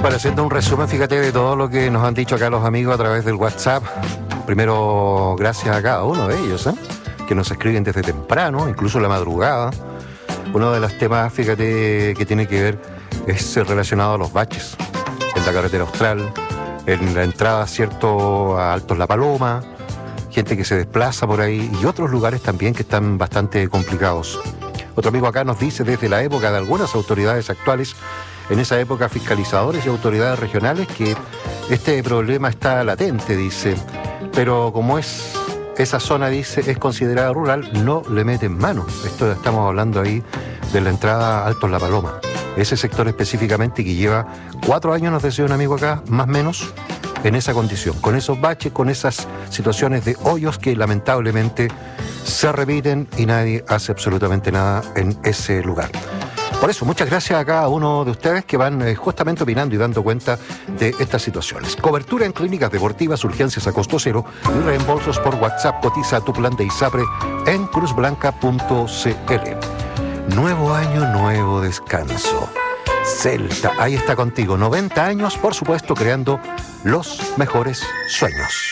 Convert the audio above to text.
Bueno, haciendo un resumen, fíjate, de todo lo que nos han dicho acá los amigos a través del WhatsApp. Primero, gracias a cada uno de ellos, que nos escriben desde temprano, incluso la madrugada. Uno de los temas, fíjate, que tiene que ver es relacionado a los baches en la carretera austral, en la entrada, ¿cierto?, a Altos La Paloma, gente que se desplaza por ahí y otros lugares también que están bastante complicados. Otro amigo acá nos dice, desde la época de algunas autoridades actuales, en esa época fiscalizadores y autoridades regionales, que este problema está latente, dice, pero como esa zona, dice, es considerada rural, no le meten mano. Esto estamos hablando ahí de la entrada a Altos La Paloma. Ese sector específicamente que lleva 4 años, nos decía un amigo acá, más o menos, en esa condición, con esos baches, con esas situaciones de hoyos que lamentablemente se repiten y nadie hace absolutamente nada en ese lugar. Por eso, muchas gracias a cada uno de ustedes que van justamente opinando y dando cuenta de estas situaciones. Cobertura en clínicas deportivas, urgencias a costo cero y reembolsos por WhatsApp. Cotiza tu plan de ISAPRE en cruzblanca.cl. Nuevo año, nuevo descanso. Celta, ahí está contigo. 90 años, por supuesto, creando los mejores sueños.